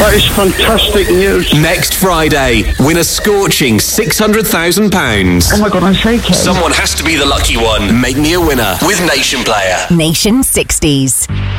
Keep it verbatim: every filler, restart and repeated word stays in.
That is fantastic news. Next Friday, win a scorching six hundred thousand pounds. Oh my God, I'm shaking. Someone has to be the lucky one. Make me a winner with Nation Player. Nation sixties.